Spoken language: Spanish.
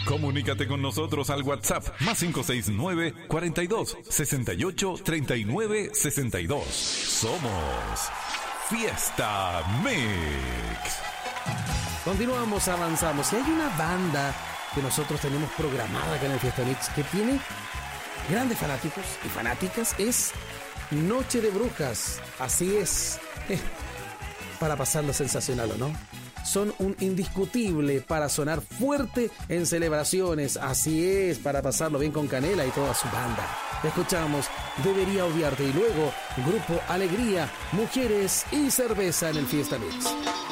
Comunícate con nosotros al WhatsApp más 569 42 68 39 62. Somos Fiesta Mix. Continuamos, avanzamos. Y hay una banda que nosotros tenemos programada acá en el Fiesta Mix que tiene grandes fanáticos y fanáticas. Es Noche de Brujas. Así es. Para pasarlo sensacional, ¿o no? Son un indiscutible para sonar fuerte en celebraciones. Así es, para pasarlo bien con Canela y toda su banda. Escuchamos Debería Odiarte y luego Grupo Alegría, Mujeres y Cerveza en el Fiesta Mix.